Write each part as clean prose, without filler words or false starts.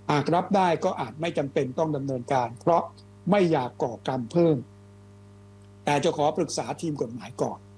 หากรับได้ก็อาจไม่จำเป็นต้องดำเนินการเพราะไม่อยากก่อกรรมเพิ่มแต่จะขอปรึกษาทีมกฎหมายก่อน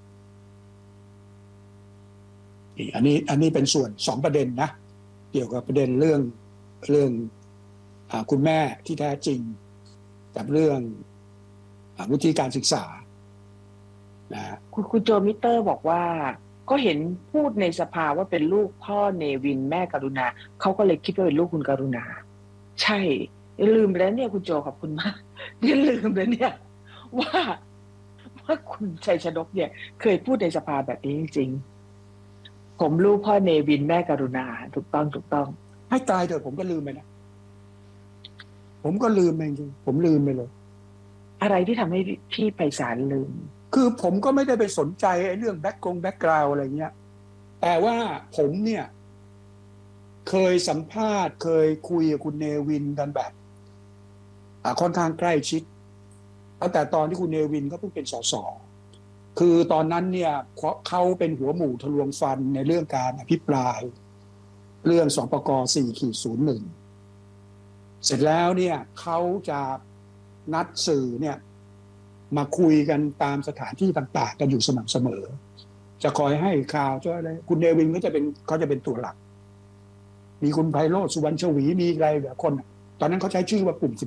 อันนี้เป็นส่วน2ประเด็นนะเกี่ยวกับประเด็นเรื่องคุณแม่ที่แท้จริงกับเรื่องวุฒิการศึกษานะคุณโจมิเตอร์บอกว่าก็เห็นพูดในสภาว่าเป็นลูกพ่อเนวินแม่กรุณาเขาก็เลยคิดว่าเป็นลูกคุณกรุณาใช่ลืมไปแล้วเนี่ยคุณโจขอบคุณมากเนี่ยลืมไปเนี่ยว่าคุณชัยชนกเนี่ยเคยพูดในสภาแบบนี้จริงๆผมลูกพ่อเนวินแม่กรุณาถูกต้องให้ตายเถอะผมก็ลืมไปนะผมก็ลืมไปจริงผมลืมไปเลยอะไรที่ทำให้พี่ไพศาลลืมคือผมก็ไม่ได้ไปสนใจไอ้เรื่องแบ็คกราวอะไรเงี้ยแต่ว่าผมเนี่ยเคยสัมภาษณ์เคยคุยกับคุณเนวินกันแบบค่อนข้างใกล้ชิดตั้งแต่ตอนที่คุณเนวินเขาเพิ่งเป็นสสคือตอนนั้นเนี่ยเขาเป็นหัวหมู่ทะลวงฟันในเรื่องการอภิปรายเรื่องสปก.4-01เสร็จแล้วเนี่ยเขาจะนัดสื่อเนี่ยมาคุยกันตามสถานที่ต่างๆกันอยู่สม่ำเสมอจะคอยให้ข่าวจะอะไรคุณเนวินเขาจะเป็นตัวหลักมีคุณไพโรจน์สุวรรณชวีมีอะไรแบบคนตอนนั้นเขาใช้ชื่อว่ากลุ่ม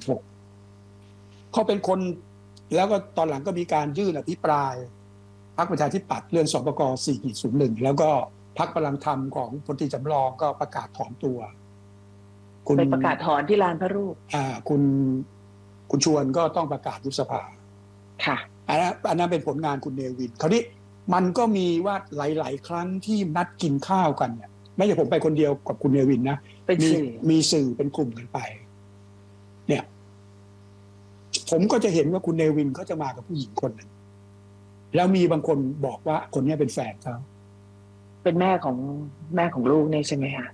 16เขาเป็นคนแล้วก็ตอนหลังก็มีการยื่นอภิปรายพรรคประชาธิปัตย์เรื่องสปก.4-01แล้วก็พรรคพลังธรรมของพลตรีจำลองก็ประกาศถอนตัวไปประกาศถอนที่ลานพระรูปคุณชวนก็ต้องประกาศยุบสภาค่ะอันนั้นเป็นผลงานคุณเนวินคราวนี้มันก็มีว่าหลายๆครั้งที่นัดกินข้าวกันเนี่ยไม่ใช่ผมไปคนเดียวกับคุณเนวินนะมีสื่อเป็นกลุ่มกันไปเนี่ยผมก็จะเห็นว่าคุณเนวินเขาจะมากับผู้หญิงคนหนึ่งแล้วมีบางคนบอกว่าคนนี้เป็นแฟนเขาเป็นแม่ของลูกเนี่ยใช่ไหมคะ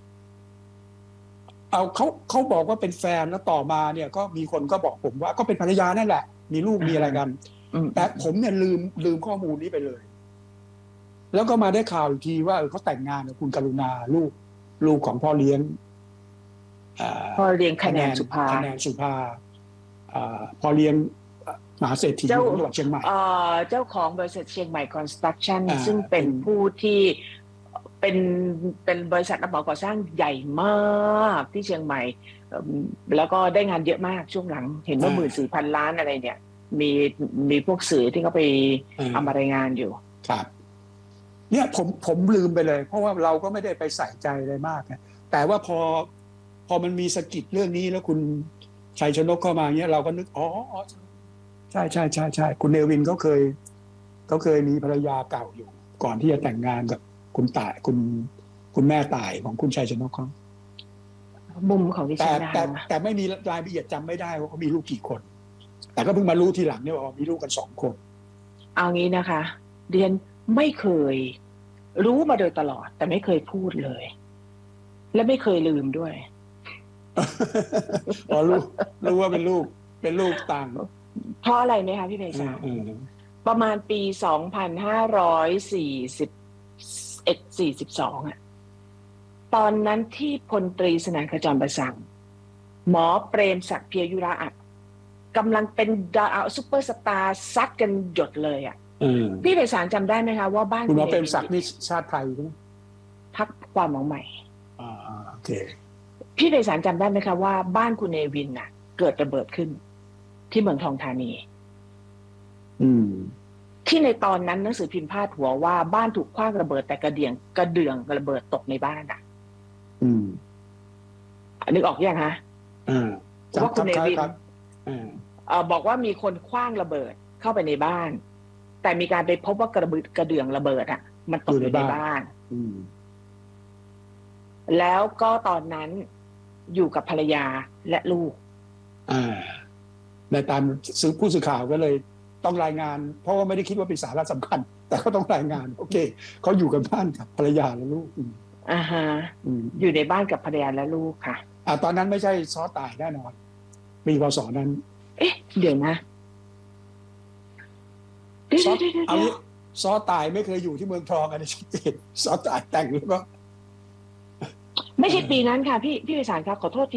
เขาบอกว่าเป็นแฟนแล้วต่อมาเนี่ยก็มีคนก็บอกผมว่าก็เป็นภรรยานั่นแหละมีลูกมีอะไรกันแต่ผมเนี่ยลืมข้อมูลนี้ไปเลยแล้วก็มาได้ข่าวอีกทีว่าเขาแต่งงานกับคุณกรุณาลูกของพ่อเลี้ยงคะแนนสุภาพ่อเลี้ยงมหาเศรษฐีจังหวัดเชียงใหม่เจ้าของบริษัทเชียงใหม่คอนสตรักชั่นซึ่งเป็นผู้ที่เป็นบริษัทรับเหมาก่อสร้างใหญ่มากที่เชียงใหม่แล้วก็ได้งานเยอะมากช่วงหลังเห็นว่า14,000 ล้านอะไรเนี่ยมีพวกสื่อที่เขาไปเอามารายงานอยู่ครับเนี่ยผมลืมไปเลยเพราะว่าเราก็ไม่ได้ไปใส่ใจอะไรมากนะแต่ว่าพอมันมีสะกิดเรื่องนี้แล้วคุณชัยชนกเข้ามาเนี่ยเราก็นึกอ๋อใช่คุณเนวินเขาเคยมีภรรยาเก่าอยู่ก่อนที่จะแต่งงานกับคุณต่ายคุณแม่ต่ายของคุณชัยชนกเขามุมของดิฉันแต่ไม่มีรายละเอียดจำไม่ได้ว่าเขามีลูกกี่คนแต่ก็เพิ่งมารู้ทีหลังเนี่ยว่ามีลูกกัน2 คนเอางี้นะคะเรียนไม่เคยรู้มาโดยตลอดแต่ไม่เคยพูดเลยและไม่เคยลืมด้วยอ๋อรู้ว่าเป็นลูกต่างเพราะอะไรไหมคะพี่ไพศาลประมาณปี2541-42อ่ะตอนนั้นที่พลตรีสนั่นขจรประสังหมอเปรมศักดิ์เพียยุระอ่ะกำลังเป็นดาวซุปเปอร์สตาร์ซัดกันหยดเลยอ่ะพี่ไพศาลจำได้ไหมคะว่าบ้านคุณหมอเปรมศักดิ์นี่ชาติไทยใช่ไหมพรรคความหวังใหม่โอเคพี่ไพศาลจำได้ไหมคะว่าบ้านคุณเนวินน่ะเกิดระเบิดขึ้นที่เมืองทองธานีที่ในตอนนั้นหนังสือพิมพ์พาดหัวว่าบ้านถูกขว้างระเบิดแต่กระเดื่องระเบิดตกในบ้านอ่ะนึกออกยังฮะว่าคุณเนวินบอกว่ามีคนขว้างระเบิดเข้าไปในบ้านแต่มีการไปพบว่ากระเดื่องระเบิดอ่ะมันตกอยู่ในบ้านแล้วก็ตอนนั้นอยู่กับภรรยาและลูกในตามผู้สื่อข่าวก็เลยต้องรายงานเพราะว่าไม่ได้คิดว่าเป็นสาระสำคัญแต่เขาต้องรายงานโอเคเขาอยู่กับบ้านกับภรรยาและลูกอยู่ในบ้านกับภรรยาและลูกค่ะตอนนั้นไม่ใช่ซ้อตายแน่นอนมีพศนั้นเดี๋ยวนะซ้อตายไม่เคยอยู่ที่เมืองทองอันนี้ชัดเจนซ้อตายแต่งหรือเปล่าไม่ใช่ปีนั้นค่ะพี่ไพศาลครับขอโทษที